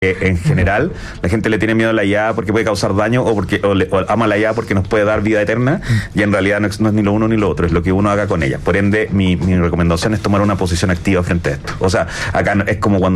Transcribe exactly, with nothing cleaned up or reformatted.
Eh, en general, la gente le tiene miedo a la I A porque puede causar daño o porque o le, o ama la I A porque nos puede dar vida eterna, y en realidad no es, no es ni lo uno ni lo otro, es lo que uno haga con ella. Por ende, mi, mi recomendación es tomar una posición activa frente a esto. O sea, acá no, es como cuando